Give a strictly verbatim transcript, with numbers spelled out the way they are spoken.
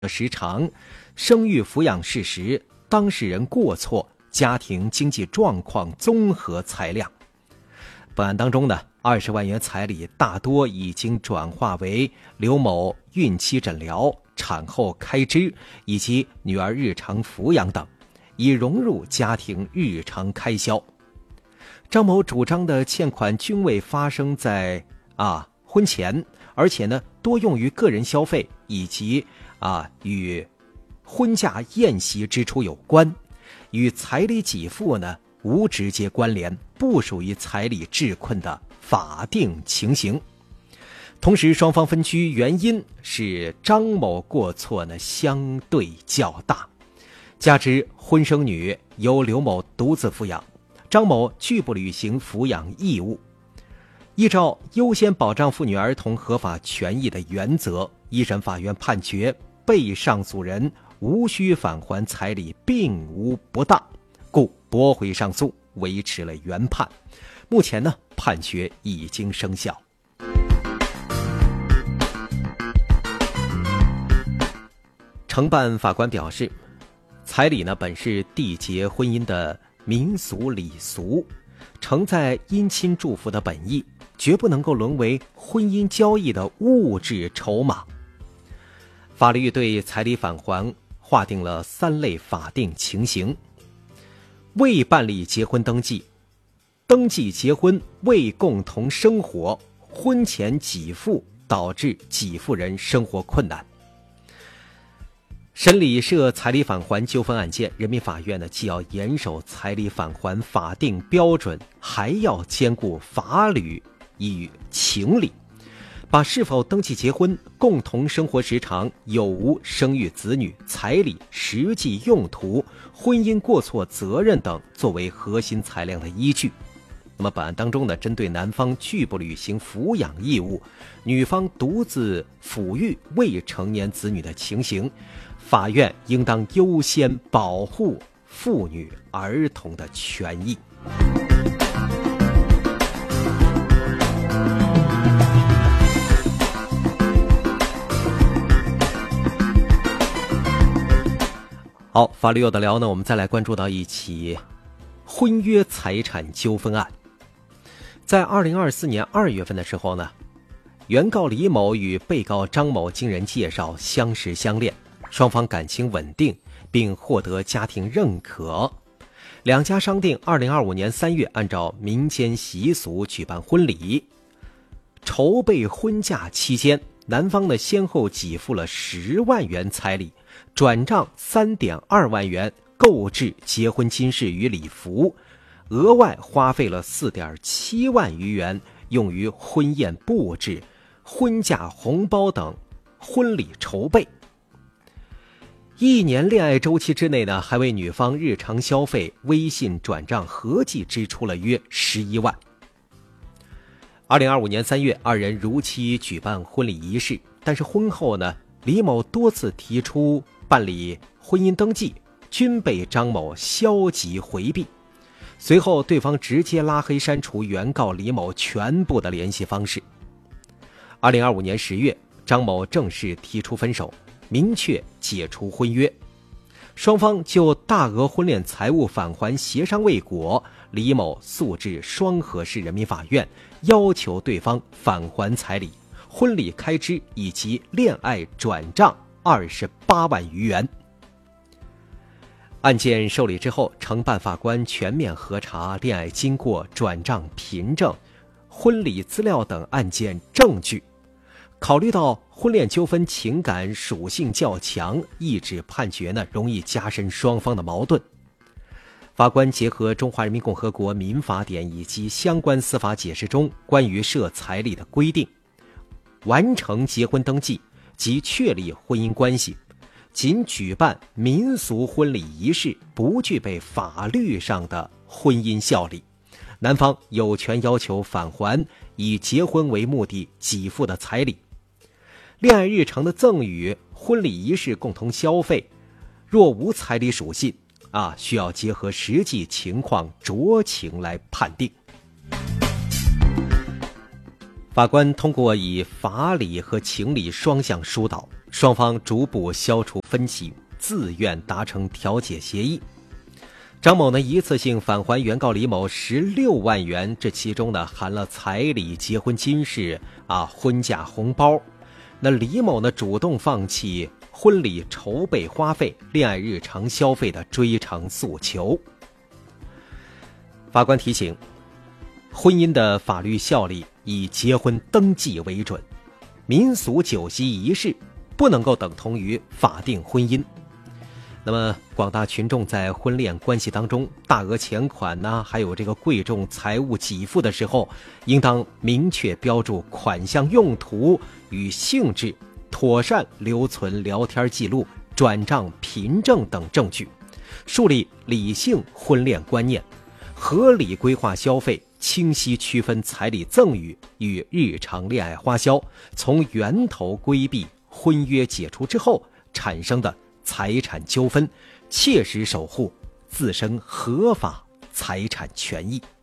时长、生育抚养事实、当事人过错、家庭经济状况综合裁量。本案当中呢，二十万元彩礼大多已经转化为刘某孕期诊疗、产后开支以及女儿日常抚养等，已融入家庭日常开销。张某主张的欠款均未发生在啊婚前，而且呢多用于个人消费以及啊与婚嫁宴席支出有关，与彩礼给付呢无直接关联，不属于彩礼致困的法定情形。同时双方分居原因是张某过错呢相对较大，加之婚生女由刘某独自抚养，张某拒不履行抚养义务。依照优先保障妇女儿童合法权益的原则，一审法院判决被上诉人无需返还彩礼并无不当，故驳回上诉，维持了原判。目前呢，判决已经生效。承办法官表示，彩礼呢本是缔结婚姻的民俗礼俗，承载姻亲祝福的本意，绝不能够沦为婚姻交易的物质筹码。法律对彩礼返还划定了三类法定情形：未办理结婚登记、登记结婚未共同生活、婚前给付导致给付人生活困难。审理涉彩礼返还纠纷案件，人民法院呢既要严守彩礼返还法定标准，还要兼顾法律与情理，把是否登记结婚、共同生活时长、有无生育子女、彩礼实际用途、婚姻过错责任等作为核心裁量的依据。那么本案当中呢，针对男方拒不履行抚养义务，女方独自抚育未成年子女的情形，法院应当优先保护妇女儿童的权益。好，法律有的聊呢，我们再来关注到一起婚约财产纠纷案。在二零二四年二月份的时候呢，原告李某与被告张某经人介绍相识相恋，双方感情稳定，并获得家庭认可。两家商定二零二五年三月按照民间习俗举办婚礼。筹备婚嫁期间，男方呢先后给付了十万元彩礼，转账三点二万元购置结婚金饰与礼服，额外花费了四点七万余元用于婚宴布置、婚嫁红包等婚礼筹备。一年恋爱周期之内呢，还为女方日常消费微信转账合计支出了约十一万。二零二五年三月，二人如期举办婚礼仪式，但是婚后呢，李某多次提出办理婚姻登记，均被张某消极回避。随后对方直接拉黑删除原告李某全部的联系方式。二零二五年十月，张某正式提出分手，明确解除婚约。双方就大额婚恋财物返还协商未果，李某诉至双河市人民法院，要求对方返还彩礼、婚礼开支以及恋爱转账二十八万余元。案件受理之后，承办法官全面核查恋爱经过、转账凭证、婚礼资料等案件证据，考虑到婚恋纠纷情感属性较强，意旨判决呢容易加深双方的矛盾。法官结合《中华人民共和国民法典》以及相关司法解释中关于涉彩礼的规定，完成结婚登记及确立婚姻关系，仅举办民俗婚礼仪式，不具备法律上的婚姻效力。男方有权要求返还以结婚为目的给付的彩礼。恋爱日常的赠与、婚礼仪式共同消费，若无彩礼属性啊，需要结合实际情况酌情来判定。法官通过以法理和情理双向疏导， 双方逐步消除分歧，自愿达成调解协议。张某呢一次性返还原告李某十六万元，这其中呢含了彩礼、结婚金饰啊、婚嫁红包。那李某呢主动放弃婚礼筹备花费、恋爱日常消费的追偿诉求。法官提醒，婚姻的法律效力以结婚登记为准，民俗酒席仪式不能够等同于法定婚姻。那么广大群众在婚恋关系当中，大额钱款呢，还有这个贵重财物给付的时候，应当明确标注款项用途与性质，妥善留存聊天记录、转账凭证等证据，树立理性婚恋观念，合理规划消费，清晰区分彩礼赠与与日常恋爱花销，从源头规避婚约解除之后产生的财产纠纷，切实守护自身合法财产权益。